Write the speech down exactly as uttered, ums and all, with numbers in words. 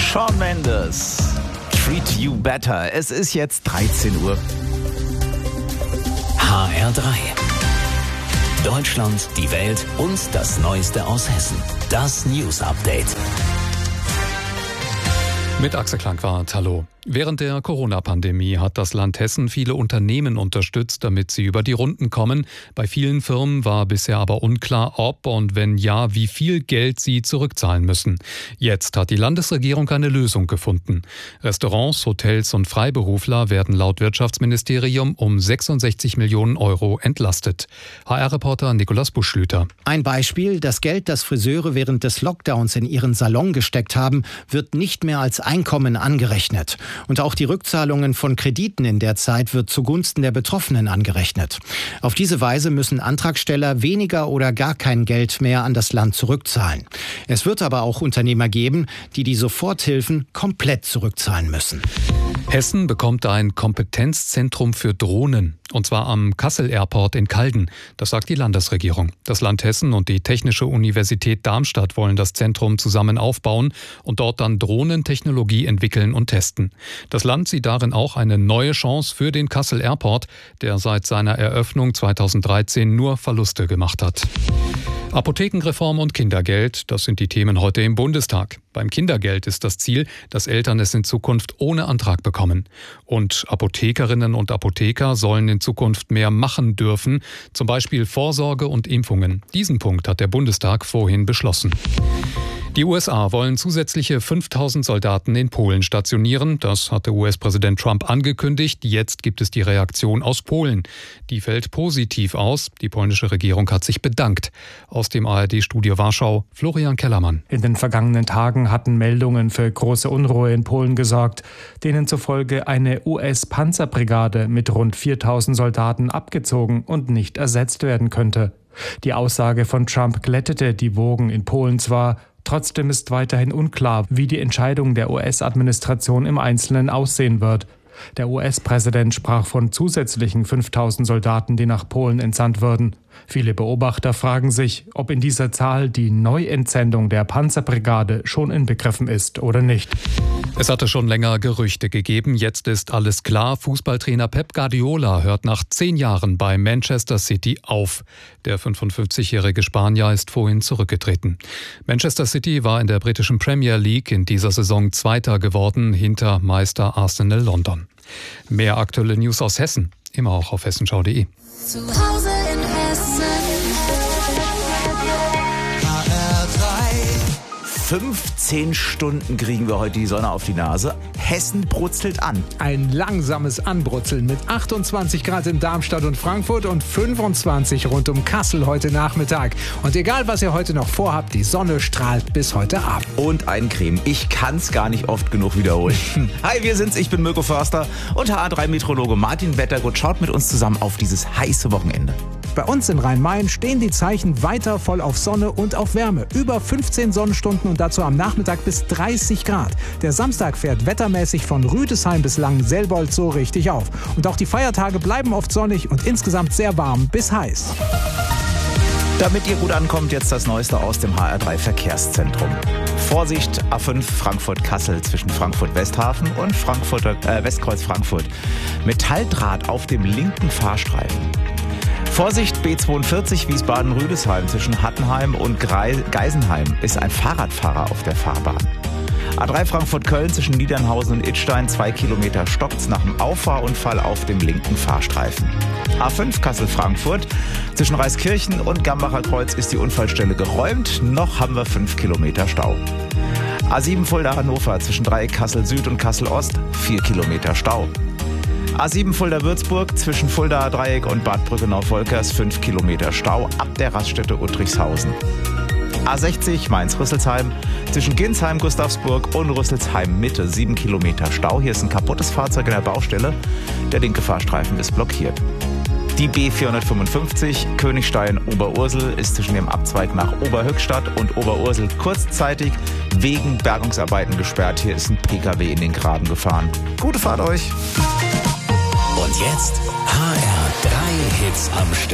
Shawn Mendes, Treat You Better. Es ist jetzt dreizehn Uhr. H R drei. Deutschland, die Welt und das Neueste aus Hessen. Das News Update. Mit Axel Klangwart, hallo. Während der Corona-Pandemie hat das Land Hessen viele Unternehmen unterstützt, damit sie über die Runden kommen. Bei vielen Firmen war bisher aber unklar, ob und wenn ja, wie viel Geld sie zurückzahlen müssen. Jetzt hat die Landesregierung eine Lösung gefunden. Restaurants, Hotels und Freiberufler werden laut Wirtschaftsministerium um sechsundsechzig Millionen Euro entlastet. H R-Reporter Nikolaus Buschlüter. Ein Beispiel: Das Geld, das Friseure während des Lockdowns in ihren Salon gesteckt haben, wird nicht mehr als Einkommen angerechnet. Und auch die Rückzahlungen von Krediten in der Zeit wird zugunsten der Betroffenen angerechnet. Auf diese Weise müssen Antragsteller weniger oder gar kein Geld mehr an das Land zurückzahlen. Es wird aber auch Unternehmer geben, die die Soforthilfen komplett zurückzahlen müssen. Hessen bekommt ein Kompetenzzentrum für Drohnen. Und zwar am Kassel Airport in Calden. Das sagt die Landesregierung. Das Land Hessen und die Technische Universität Darmstadt wollen das Zentrum zusammen aufbauen und dort dann Drohnentechnologie entwickeln und testen. Das Land sieht darin auch eine neue Chance für den Kassel Airport, der seit seiner Eröffnung zweitausenddreizehn nur Verluste gemacht hat. Apothekenreform und Kindergeld, das sind die Themen heute im Bundestag. Beim Kindergeld ist das Ziel, dass Eltern es in Zukunft ohne Antrag bekommen. Und Apothekerinnen und Apotheker sollen in Zukunft mehr machen dürfen, zum Beispiel Vorsorge und Impfungen. Diesen Punkt hat der Bundestag vorhin beschlossen. Die U S A wollen zusätzliche fünftausend Soldaten in Polen stationieren. Das hatte U S-Präsident Trump angekündigt. Jetzt gibt es die Reaktion aus Polen. Die fällt positiv aus. Die polnische Regierung hat sich bedankt. Aus dem A R D-Studio Warschau, Florian Kellermann. In den vergangenen Tagen hatten Meldungen für große Unruhe in Polen gesorgt, denen zufolge eine U S-Panzerbrigade mit rund viertausend Soldaten abgezogen und nicht ersetzt werden könnte. Die Aussage von Trump glättete die Wogen in Polen zwar. Trotzdem ist weiterhin unklar, wie die Entscheidung der U S-Administration im Einzelnen aussehen wird. Der U S-Präsident sprach von zusätzlichen fünftausend Soldaten, die nach Polen entsandt würden. Viele Beobachter fragen sich, ob in dieser Zahl die Neuentsendung der Panzerbrigade schon inbegriffen ist oder nicht. Es hatte schon länger Gerüchte gegeben. Jetzt ist alles klar. Fußballtrainer Pep Guardiola hört nach zehn Jahren bei Manchester City auf. Der fünfundfünfzigjährige Spanier ist vorhin zurückgetreten. Manchester City war in der britischen Premier League in dieser Saison Zweiter geworden, hinter Meister Arsenal London. Mehr aktuelle News aus Hessen, immer auch auf hessenschau punkt de. Zu Hause in Hessen. H R drei. fünfzehn Stunden kriegen wir heute die Sonne auf die Nase. Hessen brutzelt an. Ein langsames Anbrutzeln mit achtundzwanzig Grad in Darmstadt und Frankfurt und fünfundzwanzig rund um Kassel heute Nachmittag. Und egal, was ihr heute noch vorhabt, die Sonne strahlt bis heute Abend. Und Eincremen. Ich kann's gar nicht oft genug wiederholen. Hi, wir sind's. Ich bin Mirko Förster und H R drei Meteorologe Martin Wettergut schaut mit uns zusammen auf dieses heiße Wochenende. Bei uns in Rhein-Main stehen die Zeichen weiter voll auf Sonne und auf Wärme. Über fünfzehn Sonnenstunden und dazu am Nachmittag bis dreißig Grad. Der Samstag fährt wettermäßig von Rüdesheim bis Langenselbold so richtig auf. Und auch die Feiertage bleiben oft sonnig und insgesamt sehr warm bis heiß. Damit ihr gut ankommt, jetzt das Neueste aus dem H R drei Verkehrszentrum. Vorsicht, A fünf Frankfurt-Kassel zwischen Frankfurt-Westhafen und Frankfurter, äh, Westkreuz Frankfurt. Metalldraht auf dem linken Fahrstreifen. Vorsicht, B zweiundvierzig Wiesbaden-Rüdesheim zwischen Hattenheim und Geisenheim ist ein Fahrradfahrer auf der Fahrbahn. A drei Frankfurt-Köln zwischen Niedernhausen und Idstein, zwei Kilometer stockt's nach einem Auffahrunfall auf dem linken Fahrstreifen. A fünf Kassel-Frankfurt zwischen Reiskirchen und Gambacher Kreuz ist die Unfallstelle geräumt, noch haben wir fünf Kilometer Stau. A sieben Fulda-Hannover zwischen Dreieck Kassel-Süd und Kassel-Ost, vier Kilometer Stau. A sieben Fulda-Würzburg zwischen Fulda-Dreieck und Bad Brückenau-Volkers, fünf Kilometer Stau ab der Raststätte Uttrichshausen. A sechzig Mainz-Rüsselsheim zwischen Ginsheim-Gustavsburg und Rüsselsheim-Mitte, sieben Kilometer Stau. Hier ist ein kaputtes Fahrzeug in der Baustelle. Der linke Fahrstreifen ist blockiert. Die B vierhundertfünfundfünfzig Königstein-Oberursel ist zwischen dem Abzweig nach Oberhöchstadt und Oberursel kurzzeitig wegen Bergungsarbeiten gesperrt. Hier ist ein P K W in den Graben gefahren. Gute Fahrt euch! Und jetzt H R drei Hits am Stück.